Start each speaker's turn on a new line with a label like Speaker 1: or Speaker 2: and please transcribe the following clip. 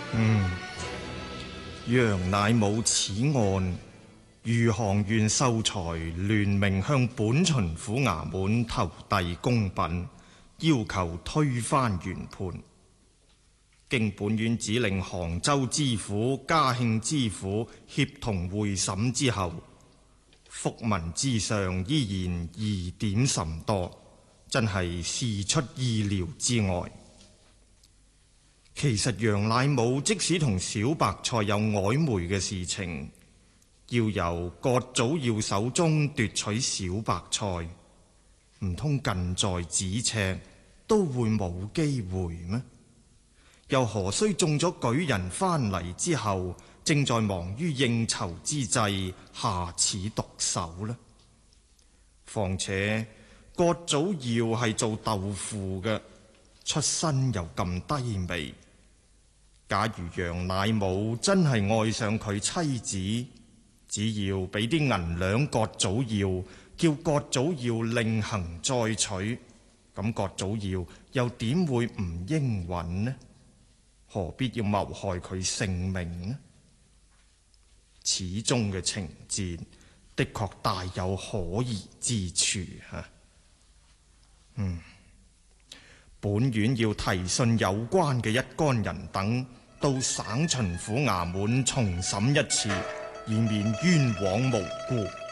Speaker 1: 楊乃武此案，余杭縣秀才聯名向本巡撫衙門投遞公品，要求推翻原判。經本院指令杭州知府、嘉慶知府協同會審之後，覆文之上依然疑點甚多，真係事出意料之外。其實楊乃武即使同小白菜有曖昧嘅事情，要由葛祖耀手中奪取小白菜，唔通近在咫尺都會冇機會咩？又何須中咗舉人翻嚟之後，正在忙於應酬之際下此毒手呢？況且葛祖耀係做豆腐嘅，出身又咁低微。假如楊乃武真係愛上佢妻子，只要俾啲銀兩葛祖耀，叫葛祖耀另行再娶，咁葛祖耀又點會唔應允呢？何必要謀害佢性命呢？始終嘅情節的確大有可疑之處吓。本院要提訊有關嘅一干人等到省巡撫衙門重審一次，以免冤枉無辜。